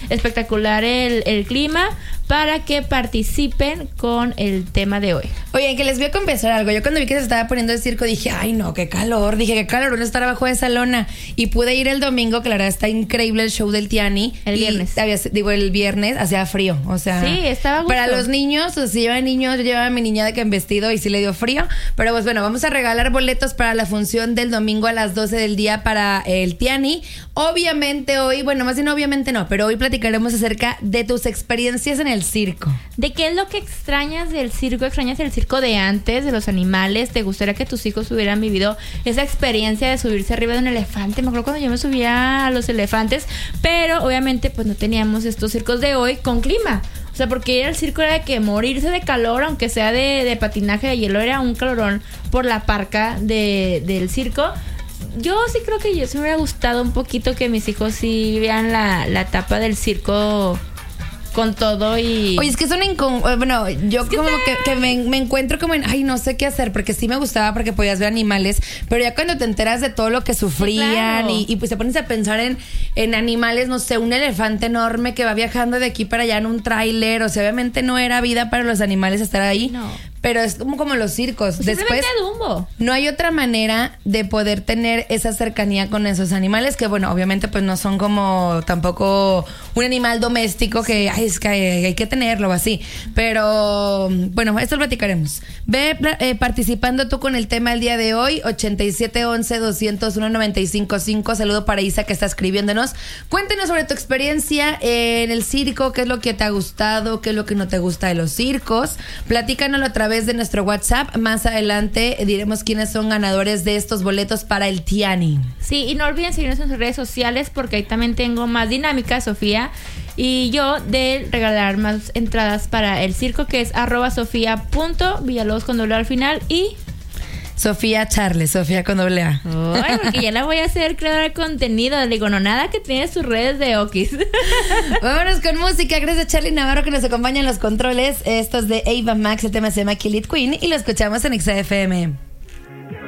espectacular el clima para que participen con el tema de hoy. Oye, que les voy a confesar algo. Yo cuando vi que se estaba poniendo el circo dije, ay no, qué calor. Dije, qué calor uno estar abajo de esa lona. Y pude ir el domingo, que la verdad está increíble el show del Tiani. El viernes. El viernes hacía frío. O sea, sí, estaba a gusto. Para los niños, o si llevan niños, yo llevaba a mi niña de que en vestido y sí le dio frío. Pero pues bueno, vamos a regalar boletos para la función del domingo a las 12 del día para el Tiani. Obviamente hoy, bueno, más bien obviamente no, pero hoy platicaremos acerca de tus experiencias en el circo. ¿De qué es lo que extrañas del circo? ¿Extrañas el circo de antes, de los animales? ¿Te gustaría que tus hijos hubieran vivido esa experiencia de subirse arriba de un elefante? Me acuerdo cuando yo me subía a los elefantes, pero obviamente pues no teníamos estos circos de hoy con clima. O sea, porque ir al circo era de que morirse de calor, aunque sea de patinaje de hielo, era un calorón por la parca del circo. Yo sí creo que sí me hubiera gustado un poquito que mis hijos sí vean la etapa del circo con todo y... Oye, es que son bueno, yo es que como que me encuentro como en, ay, no sé qué hacer, porque sí me gustaba porque podías ver animales, pero ya cuando te enteras de todo lo que sufrían, claro. y pues te pones a pensar en animales, no sé, un elefante enorme que va viajando de aquí para allá en un tráiler, o sea, obviamente no era vida para los animales estar ahí. No. Pero es como los circos. Pues después Dumbo. No hay otra manera de poder tener esa cercanía con esos animales que, bueno, obviamente pues no son como tampoco un animal doméstico que, ay, es que hay que tenerlo así. Pero bueno, esto lo platicaremos. Ve participando tú con el tema el día de hoy, 8711-201-955. Saludo para Isa que está escribiéndonos. Cuéntenos sobre tu experiencia en el circo, qué es lo que te ha gustado, qué es lo que no te gusta de los circos. Platícanoslo a través de nuestro WhatsApp. Más adelante diremos quiénes son ganadores de estos boletos para el Tiani. Sí, y no olviden seguirnos en sus redes sociales porque ahí también tengo más dinámica, Sofía y yo, de regalar más entradas para el circo, que es @sofia.villalobos con doble al final y Sofía Charles, Sofía con doble A. Ay, porque ya la voy a hacer creadora de contenido. Le digo, no, nada que tiene sus redes de Okis. Vámonos con música. Gracias a Charlie Navarro que nos acompaña en los controles. Esto es de Ava Max, el tema se llama Kill It Queen y lo escuchamos en XFM.